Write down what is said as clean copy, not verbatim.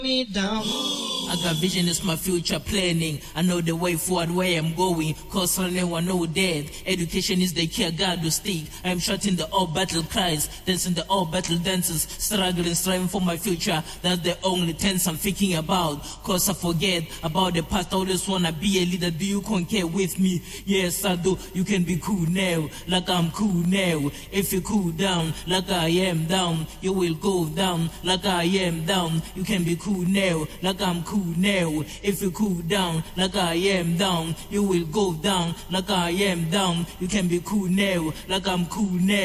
me down. I got vision, it's my future planning. I know the way forward, where I'm going. Cause I know death. Education is the key, God will stick. I am shouting the all battle cries, dancing the all battle dances, struggling, striving for my future. That's the only tense I'm thinking about. Cause I forget about the past. I always wanna be a leader. Do you concur with me? Yes, I do. You can be cool now, like I'm cool now. If you cool down, like I am down, you will go down, like I am down. You can be cool now, like I'm cool now. If you cool down, like I am down, you will go down, like I am down. You can be cool now, like I'm cool now.